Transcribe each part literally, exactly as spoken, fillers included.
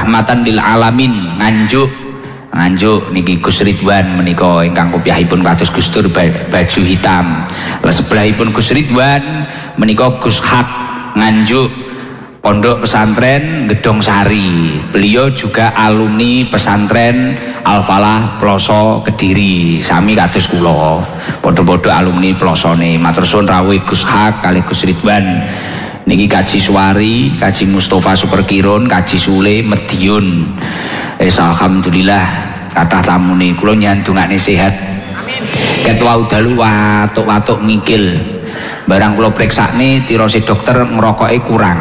rahmatan lil alamin nganjuk nganjuk niki Gus Ridwan menika ingkang kopiahipun kados Gus Dur baju hitam. Lah sebelahipun Gus Ridwan menika Gus Hak nganjuk Pondok Pesantren Gedong Sari. Beliau juga alumni pesantren Al Falah Ploso Kediri. Sami kados kula. Padha-padha alumni plosone. Matur suwun rawuh Gus Hak kali Gus Ridwan. Niki Kaji Suwari, Kaji Mustafa Superkirun, Kaji Sule Mediun. Es alhamdulillah kathah tamune kula nyandungane sehat. Amin. Ket wau dalu watuk-watuk mikil. Barang kula priksane tirose dokter ngerokoke kurang.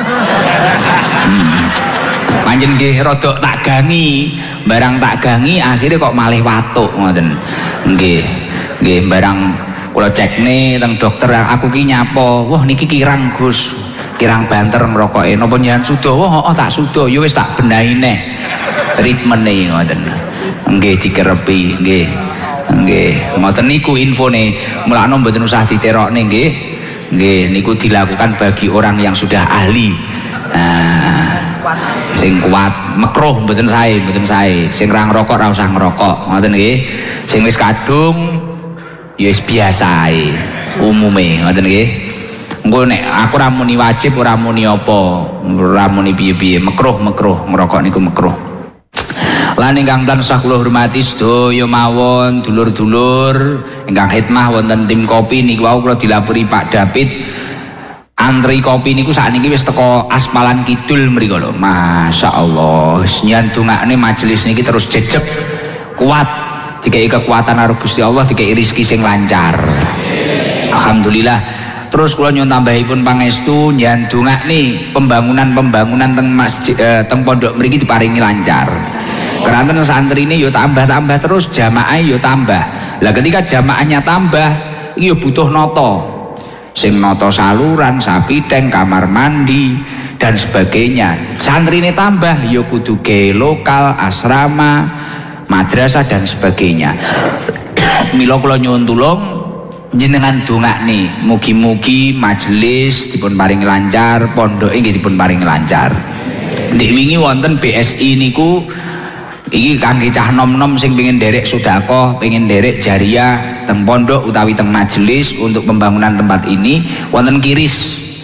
Hmm. Panjen nggih rada tak gangi, barang tak gangi akhirnya kok malih watuk ngoten. Nggih. Nggih barang kula cekne teng dokter aku ki nyapa, wah niki kirang Gus. Kirang banter ngerokoke. Napa njenengan suda? Wah oh, tak suda. Ya wis tak benahi neh. Ritmene ngoten. Nggih dikerepi nggih. Nggih, ngoten niku infone. Mulane mboten usah diterokne nggih. Nggih, niku dilakukan bagi orang yang sudah ahli. Nah, sing kuat, makruh mboten sae, mboten sae. Sing ra ngrokok ra usah ngrokok. Ngoten nggih. Sing wis kadung ya wis biasa ae. Umume ngoten nggih. Engko nek aku ora muni wajib, ora muni apa, ora muni piye-piye, makruh-makruh ngrokok niku makruh. Lan ingkang tansah kula hormati sedaya mawon dulur-dulur ingkang khidmah wonten tim kopi niku wau kula dilapuri Pak David. Antri kopi niku sakniki wis teko Aspalan Kidul mriko lho. Masyaallah, nyantungane majelis niki terus jejeg kuat, dikai kekuatan karo Gusti Allah, dikai rezeki sing lancar. Alhamdulillah. Terus kula nyuwun tambahipun pangestu nyandungane pembangunan-pembangunan teng masjid eh, teng pondok mriki diparingi lancar. Keranten santrine yo tambah-tambah terus, jamaah yo tambah. Lah ketika jamaahnya tambah, iki yo butuh noto. Sing noto saluran, sapiteng, kamar mandi dan sebagainya. Santrine tambah yo kudu ge lokal, asrama, madrasah dan sebagainya. Mila kula nyuwun tulung jenengan dongakne mugi-mugi majelis dipun paringi lancar, pondoke nggih dipun paringi lancar. Ndek wingi wonten B S I niku iki kangge cah nom-nom sing pengin nderek sedekah, pengin nderek jariah teng pondok utawi teng majelis untuk pembangunan tempat ini wonten kiris.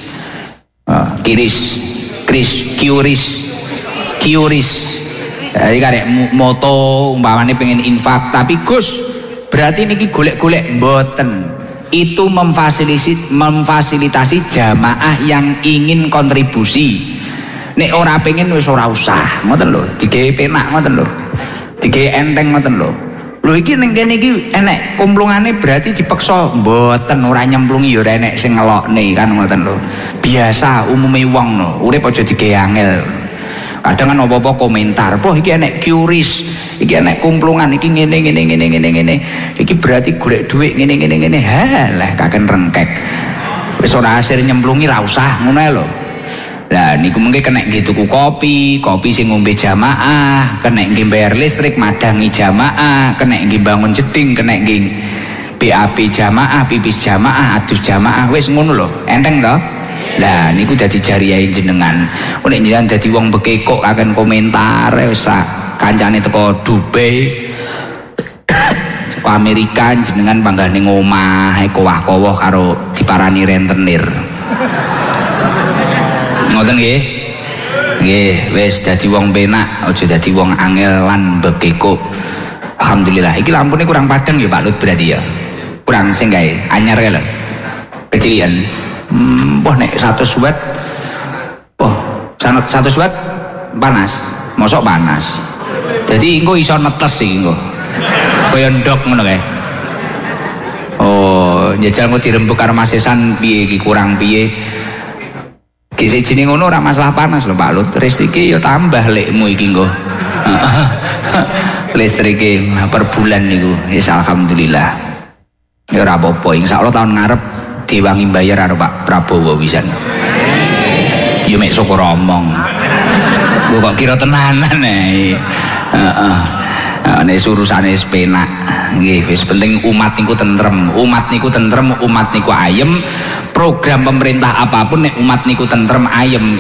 Uh, kiris, kris, kiuris, kiuris. Jadi karek moto umpamane pengen infak, tapi Gus berarti niki golek-golek mboten. Itu memfasilitasi memfasilitasi jamaah yang ingin kontribusi. Nek ora pengen wis ora usah, ngoten lho, digawe penak ngoten lho. Digawe enteng ngoten lho. Lho iki ning kene iki enek kumplungane berarti dipeksa mboten, ora nyemplungi ya ora enek sing ngelokne kan ngoten lho. Biasa umume wong lho, urip aja digawe angel. Kadang kan apa-apa komentar, "Boh iki enek kiuris, iki enek kumplungan, iki ngene ngene ngene ngene ngene. Iki berarti golek dhuwit ngene ngene ngene." Halah kaken rengkek. Wis ora asir nyemplungi ra usah ngono ae lho. Lah niku mengke kena nggih tuku kopi, kopi sing ngombe jamaah, kena nggih bayar listrik madangi jamaah, kena nggih bangun jeding, kena nggih B A B jamaah, pipis jamaah, adus jamaah, wis ngono lho. Enteng to? Lah niku dadi jariyahe jenengan. Nek jenengan dadi wong bekekok akan komentar wis kancane teko Dubai, teko Amerika jenengan panggane ngomah, kowah-kowah karo diparani rentenir. Ngoten nggih. Nggih, wis dadi wong penak, aja dadi wong angel lan bekekok. Alhamdulillah. Iki lampune kurang padang ya Pak Lut berarti ya. Kurang sing gawe anyar kae lho. Kecilian. Hmm, wah nek seratus watt. Oh, seratus watt panas. Mosok panas. Jadi engko iso netes iki engko. Kaya ndok ngono kae. Oh, njajal engko dirembuk karo masesan piye iki kurang piye. Ki sejine ngono ora masalah panas lho Pak Lut. Listrike ya tambah lekmu iki engko. Listrike per bulan niku. Wis alhamdulillah. Ya ora apa-apa, insyaallah tahun ngarep diwangi bayar karo Pak Prabowo wisan. Ya mek syukur omong. Lu kok kira tenanan ae. Heeh. Nek urusane wis penak. Nggih, wis penting umat niku tentrem. Umat niku tentrem, umat niku ayem. Program pemerintah apapun nek umat niku tentrem ayem